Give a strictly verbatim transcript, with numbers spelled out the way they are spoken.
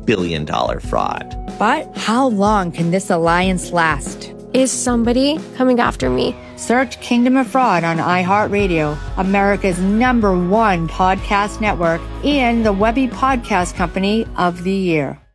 billion dollars fraud. But how long can this alliance last? Is somebody coming after me? Search Kingdom of Fraud on iHeartRadio, America's number one podcast network, and the Webby Podcast Company of the Year.